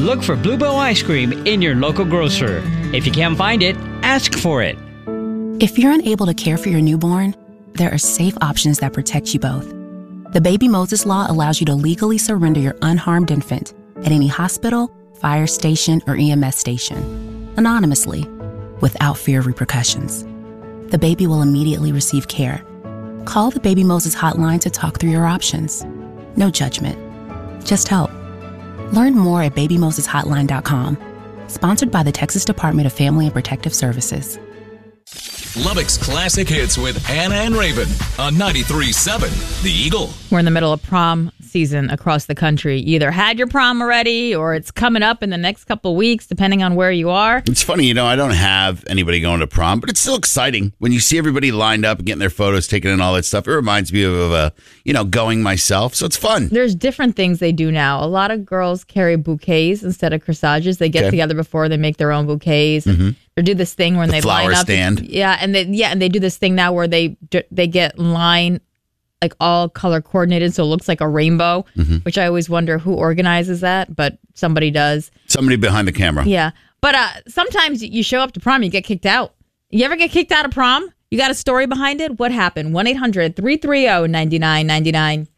Look for Bluebell ice cream in your local grocer. If you can't find it, ask for it. If you're unable to care for your newborn, there are safe options that protect you both. The Baby Moses Law allows you to legally surrender your unharmed infant at any hospital, fire station, or EMS station, anonymously, without fear of repercussions. The baby will immediately receive care. Call the Baby Moses hotline to talk through your options. No judgment, just help. Learn more at babymoseshotline.com. Sponsored by the Texas Department of Family and Protective Services. Lubbock's Classic Hits with Anna and Raven on 93.7 The Eagle. We're in the middle of prom season across the country. You either had your prom already or it's coming up in the next couple of weeks, depending on where you are. It's funny, I don't have anybody going to prom, but it's still exciting when you see everybody lined up and getting their photos taken and all that stuff. It reminds me of going myself, so it's fun. There's different things they do now. A lot of girls carry bouquets instead of corsages. They get together before they make their own bouquets. Mm-hmm. They do this thing when they flower line up. Stand. And they do this thing now where they get line like all color coordinated, so it looks like a rainbow, which I always wonder who organizes that, but somebody does. Somebody behind the camera. Yeah. But sometimes you show up to prom, you get kicked out. You ever get kicked out of prom? You got a story behind it? What happened? 1-800-330-9999.